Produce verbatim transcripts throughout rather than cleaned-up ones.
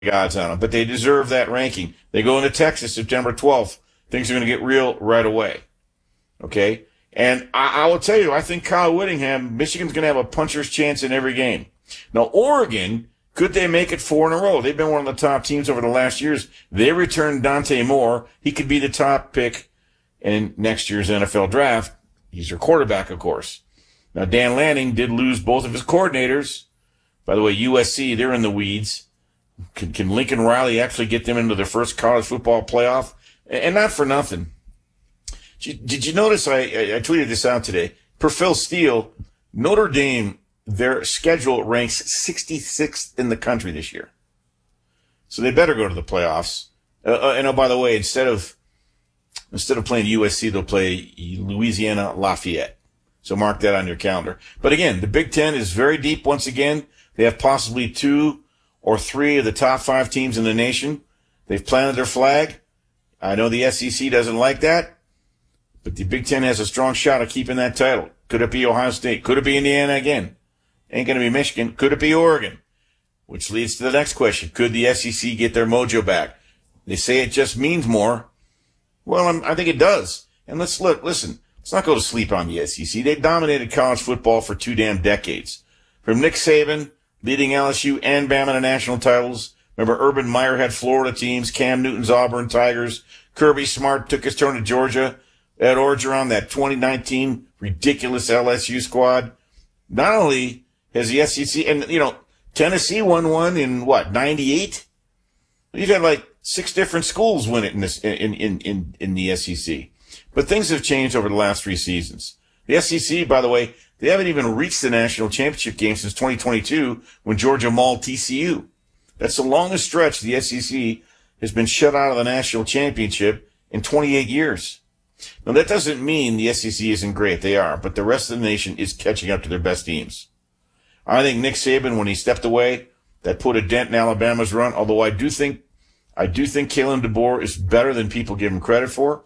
odds on them, but they deserve that ranking. They go into Texas September twelfth. Things are going to get real right away. Okay? And I, I will tell you, I think Kyle Whittingham, Michigan's going to have a puncher's chance in every game. Now, Oregon, could they make it four in a row? They've been one of the top teams over the last years. They returned Dante Moore. He could be the top pick in next year's N F L draft. He's your quarterback, of course. Now, Dan Lanning did lose both of his coordinators. By the way, U S C, they're in the weeds. Can, can Lincoln Riley actually get them into their first college football playoff? And not for nothing. Did you, did you notice, I, I, I tweeted this out today, per Phil Steele, Notre Dame, their schedule ranks sixty-sixth in the country this year. So they better go to the playoffs. Uh, and oh, by the way, instead of instead of playing U S C, they'll play Louisiana Lafayette. So mark that on your calendar. But again, the Big Ten is very deep once again. They have possibly two or three of the top five teams in the nation. They've planted their flag. I know the S E C doesn't like that, but the Big Ten has a strong shot at keeping that title. Could it be Ohio State? Could it be Indiana again? Ain't going to be Michigan. Could it be Oregon? Which leads to the next question. Could the S E C get their mojo back? They say it just means more. Well, I'm, I think it does. And let's look, listen, let's not go to sleep on the S E C. They dominated college football for two damn decades. From Nick Saban leading L S U and Bama to national titles. Remember, Urban Meyer had Florida teams, Cam Newton's Auburn Tigers, Kirby Smart took his turn to Georgia, Ed Orgeron, that twenty nineteen ridiculous L S U squad. Not only has the S E C, and, you know, Tennessee won one in, what, ninety-eight? You've had like six different schools win it in this, in, in, in, in the S E C. But things have changed over the last three seasons. The S E C, by the way, they haven't even reached the national championship game since twenty twenty-two when Georgia mauled T C U. That's the longest stretch the S E C has been shut out of the national championship in twenty-eight years. Now, that doesn't mean the S E C isn't great. They are. But the rest of the nation is catching up to their best teams. I think Nick Saban, when he stepped away, that put a dent in Alabama's run, although I do think I do think Kalen DeBoer is better than people give him credit for.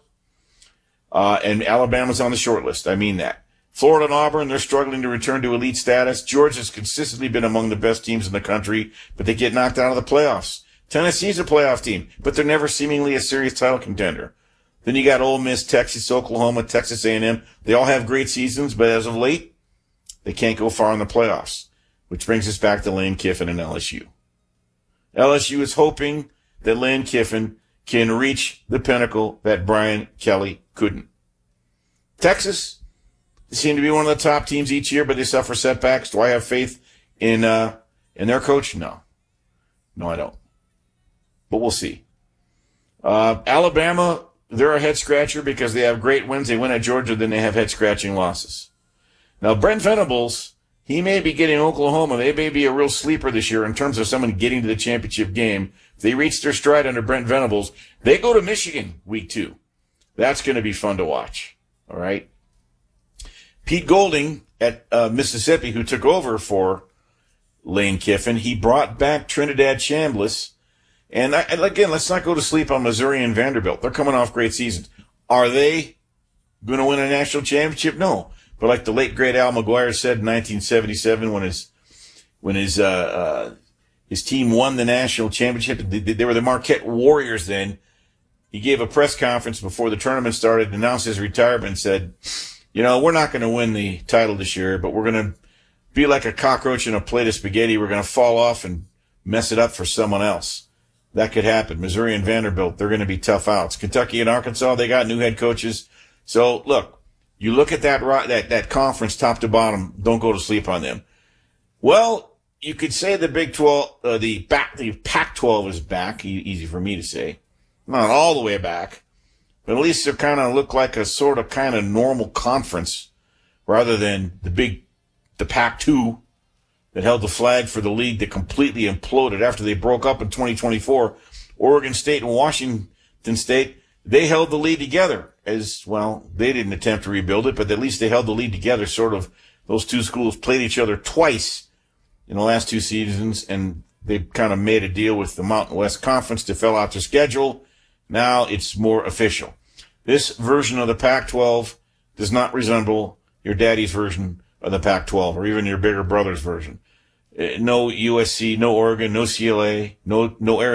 Uh, and Alabama's on the short list. I mean that. Florida and Auburn, they're struggling to return to elite status. Georgia's consistently been among the best teams in the country, but they get knocked out of the playoffs. Tennessee's a playoff team, but they're never seemingly a serious title contender. Then you got Ole Miss, Texas, Oklahoma, Texas A and M. They all have great seasons, but as of late, they can't go far in the playoffs, which brings us back to Lane Kiffin and L S U. L S U is hoping that Lane Kiffin can reach the pinnacle that Brian Kelly couldn't. Texas, they seem to be one of the top teams each year, but they suffer setbacks. Do I have faith in uh, in their coach? No. No, I don't. But we'll see. Uh, Alabama, they're a head-scratcher because they have great wins. They win at Georgia, then they have head-scratching losses. Now, Brent Venables, he may be getting Oklahoma. They may be a real sleeper this year in terms of someone getting to the championship game. If they reach their stride under Brent Venables, they go to Michigan week two. That's going to be fun to watch. All right. Pete Golding at uh, Mississippi, who took over for Lane Kiffin, he brought back Trinidad Chambliss. And, I, and again, let's not go to sleep on Missouri and Vanderbilt. They're coming off great seasons. Are they going to win a national championship? No. But like the late great Al McGuire said in nineteen seventy-seven, when his when his uh, uh, his team won the national championship, they, they were the Marquette Warriors then. He gave a press conference before the tournament started, announced his retirement, and said, you know, we're not going to win the title this year, but we're going to be like a cockroach in a plate of spaghetti. We're going to fall off and mess it up for someone else. That could happen. Missouri and Vanderbilt, they're going to be tough outs. Kentucky and Arkansas, they got new head coaches. So, look, you look at that that that conference top to bottom, don't go to sleep on them. Well, you could say the Big twelve, uh, the back, the Pac twelve is back. E- easy for me to say. Not all the way back, but at least they kind of look like a sort of kind of normal conference rather than the big, the Pac two that held the flag for the league that completely imploded after they broke up in twenty twenty-four. Oregon State and Washington State, they held the lead together as, well, they didn't attempt to rebuild it, but at least they held the lead together. Sort of, those two schools played each other twice in the last two seasons, and they kind of made a deal with the Mountain West Conference to fill out their schedule. Now it's more official. This version of the Pac twelve does not resemble your daddy's version of the Pac twelve or even your bigger brother's version. Uh, no U S C, no Oregon, no C L A, no no Arizona.